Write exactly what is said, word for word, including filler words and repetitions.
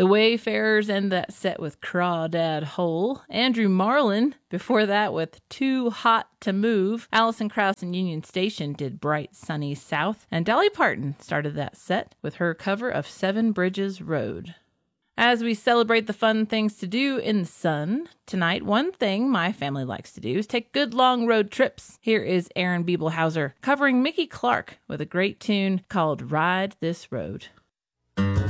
The Wayfarers end that set with Crawdad Hole. Andrew Marlin before that with Too Hot to Move. Alison Krauss and Union Station did Bright Sunny South. And Dolly Parton started that set with her cover of Seven Bridges Road. As we celebrate the fun things to do in the sun, tonight one thing my family likes to do is take good long road trips. Here is Aaron Biebelhauser covering Mickey Clark with a great tune called Ride This Road.